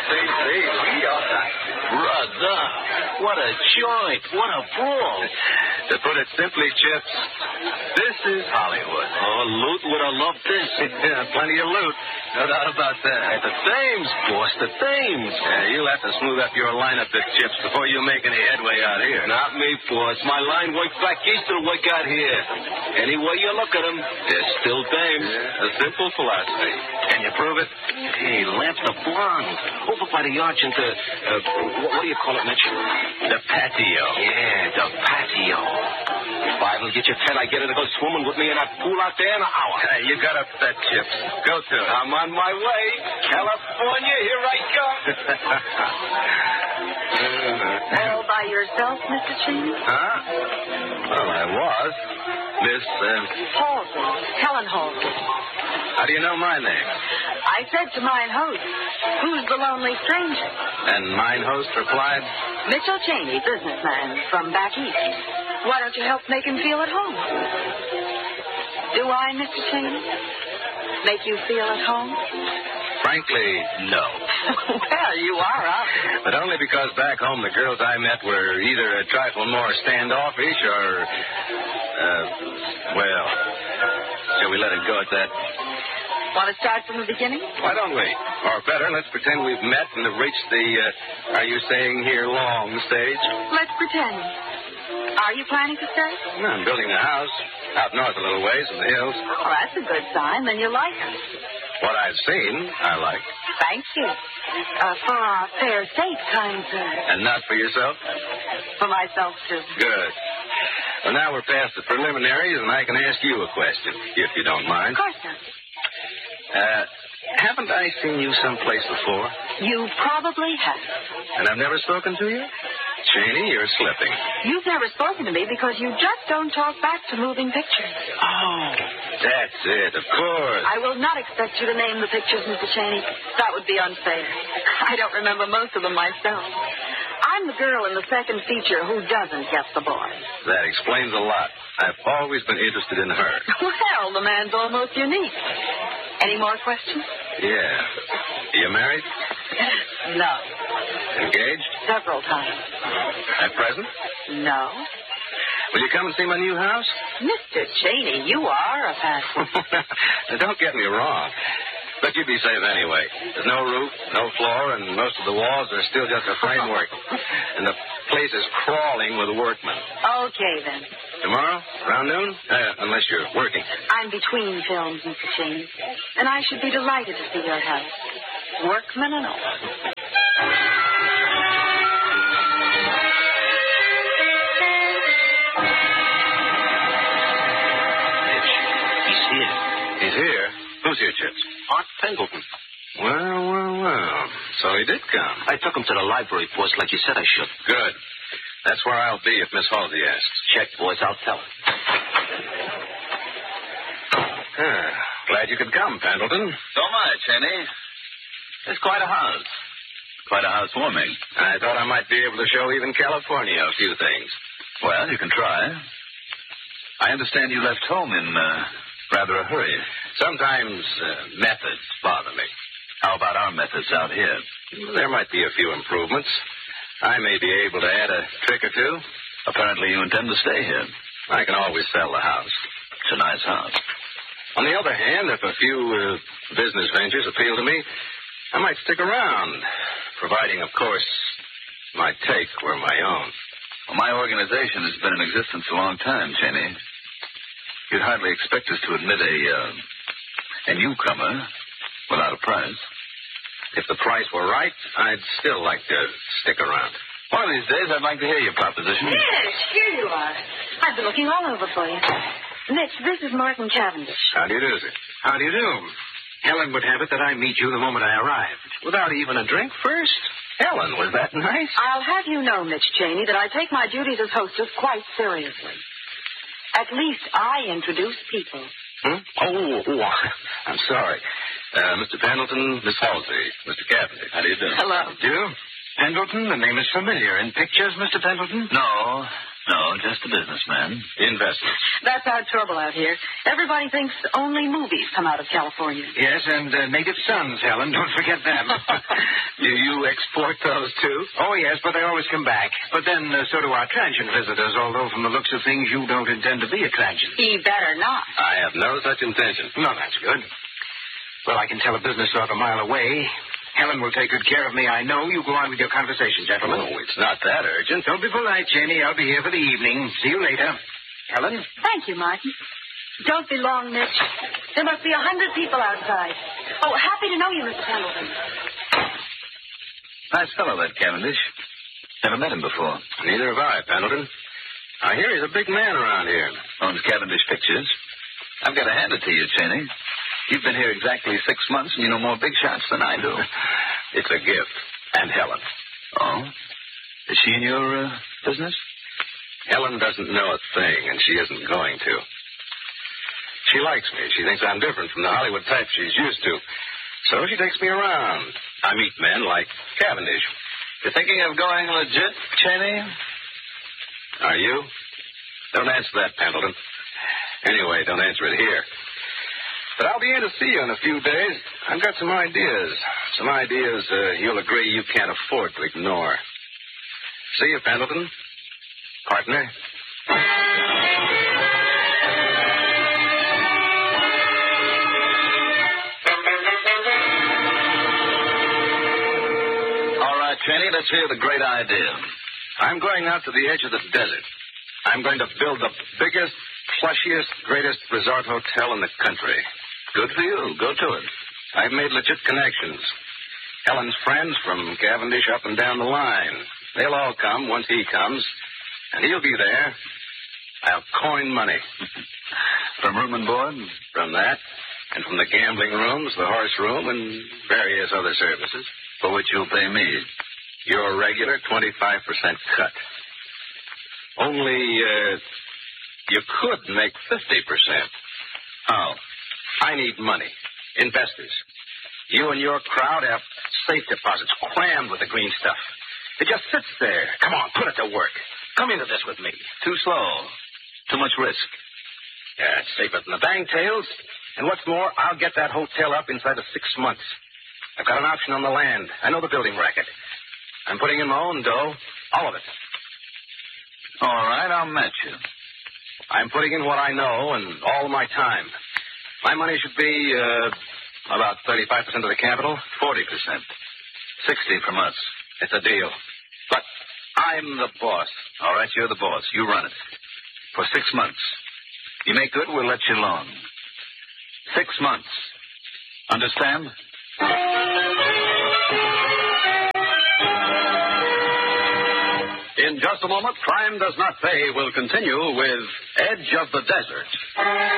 see. We are right. Brother, what a joint. What a brawl. To put it simply, Chips, this is Hollywood. Oh, Loot would have loved this. Plenty of loot. No doubt about that. At the Thames, boss, the Thames. You'll have to smooth up your lineup bit, Chips, before you make any headway out here. Not me, boss. My line works back east of what got here. Any way you look at them, they're still Thames. A simple philosophy. Can you prove it? Hey, lamps the blonde. Over by the arch into, what do you call it, Mitch? The patio. Yeah, the patio. If I will get you fed, I get her to go swimming with me in that pool out there in an hour. Hey, you got a bet, Chips. Go to it. I'm on my way. California, here I come. All by yourself, Mr. Cheney? Huh? Well, I was. Miss, Halsey. Helen Halsey. how do you know my name? I said to mine host, who's the lonely stranger? And mine host replied, Mitchell Cheney, businessman from back east. Why don't you help make him feel at home? Do I, Mr. Cheney? Make you feel at home? frankly, no. Well, you are, huh? But only because back home the girls I met were either a trifle more standoffish or, well, shall we let it go at that? Want to start from the beginning? Why don't we? Or better, let's pretend we've met and have reached the, are you saying here, long stage? Let's pretend. Are you planning to stay? No, I'm building a house out north a little ways in the hills. Oh, that's a good sign. Then you like it. What I've seen, I like. Thank you. For our fair sake, kind sir. And not for yourself? For myself, too. Good. Well, now we're past the preliminaries, and I can ask you a question, if you don't mind. Of course not. Haven't I seen you someplace before? You probably have. And I've never spoken to you? Cheney, you're slipping. You've never spoken to me because you just don't talk back to moving pictures. Oh, that's it, of course. I will not expect you to name the pictures, Mr. Cheney. That would be unfair. I don't remember most of them myself. I'm the girl in the second feature who doesn't get the boy. That explains a lot. I've always been interested in her. Well, the man's almost unique. Any more questions? Yeah. You married? No. Engaged? Several times. At present? No. Will you come and see my new house? Mr. Cheney, you are a passion. Now, don't get me wrong. But you'd be safe anyway. There's no roof, no floor, and most of the walls are still just a framework. And the place is crawling with workmen. Okay, then. Tomorrow? Around noon? Unless you're working. I'm between films, Mr. Cheney. And I should be delighted to see your house. Workmen and all. He's here. He's here? Who's here, Chips? Art Pendleton. Well. So he did come. I took him to the library, boss, like you said I should. Good. That's where I'll be if Miss Halsey asks. Check, boys. I'll tell her. Glad you could come, Pendleton. So am I, Cheney. It's quite a house. Quite a housewarming. I thought I might be able to show even California a few things. Well, you can try. I understand you left home in rather a hurry. Sometimes methods bother me. How about our methods out here? There might be a few improvements. I may be able to add a trick or two. Apparently you intend to stay here. I can always sell the house. It's a nice house. On the other hand, if a few business ventures appeal to me, I might stick around, providing, of course, my take were my own. Well, my organization has been in existence a long time, Cheney. You'd hardly expect us to admit a newcomer without a price. If the price were right, I'd still like to stick around. One of these days, I'd like to hear your proposition. Yes, here you are. I've been looking all over for you. Mitch, this is Martin Cavendish. How do you do, sir? How do you do? Helen would have it that I meet you the moment I arrived. Without even a drink first? Helen, was that nice? I'll have you know, Mitch Cheney, that I take my duties as hostess quite seriously. At least I introduce people. Oh, I'm sorry. Mr. Pendleton, Miss Halsey, Mr. Cavendish. How do you do? Hello. Do you? Pendleton, the name is familiar. In pictures, Mr. Pendleton? No, No, just a businessman. Investments. That's our trouble out here. Everybody thinks only movies come out of California. Yes, and native sons, Helen. Don't forget them. Do you export those, too? Oh, yes, but they always come back. But then so do our transient visitors, although from the looks of things you don't intend to be a transient. He better not. I have no such intention. No, that's good. Well, I can tell a business talk a mile away. Helen will take good care of me, I know. You go on with your conversation, gentlemen. Oh, it's not that urgent. Don't be polite, Janie. I'll be here for the evening. See you later. Helen? Thank you, Martin. Don't be long, Mitch. There must be 100 people outside. Oh, happy to know you, Mr. Pendleton. Nice fellow, that Cavendish. Never met him before. Neither have I, Pendleton. I hear he's a big man around here. Owns Cavendish Pictures. I've got to hand it to you, Cheney. You've been here exactly 6 months, and you know more big shots than I do. It's a gift. And Helen. Oh? Is she in your business? Helen doesn't know a thing, and she isn't going to. She likes me. She thinks I'm different from the Hollywood type she's used to. So she takes me around. I meet men like Cavendish. You thinking of going legit, Cheney? Are you? Don't answer that, Pendleton. Anyway, don't answer it here. But I'll be in to see you in a few days. I've got some ideas. Some ideas you'll agree you can't afford to ignore. See you, Pendleton. Partner. All right, Cheney, let's hear the great idea. I'm going out to the edge of the desert. I'm going to build the biggest, plushiest, greatest resort hotel in the country. Good for you. Go to it. I've made legit connections. Helen's friends from Cavendish up and down the line. They'll all come once he comes, and he'll be there. I'll coin money. From room and board? From that, and from the gambling rooms, the horse room, and various other services. For which you'll pay me. Your regular 25% cut. Only, you could make 50%. How? I need money. Investors. You and your crowd have safe deposits crammed with the green stuff. It just sits there. Come on, put it to work. Come into this with me. Too slow. Too much risk. Yeah, it's safer than the bang tails. And what's more, I'll get that hotel up inside of 6 months. I've got an option on the land. I know the building racket. I'm putting in my own dough. All of it. All right, I'll match you. I'm putting in what I know and all my time. My money should be about 35% of the capital. 40%. 60 from us. It's a deal. But I'm the boss. All right, you're the boss. You run it. For 6 months. You make good, we'll let you alone. 6 months. Understand? In just a moment, Crime Does Not Pay will continue with Edge of the Desert.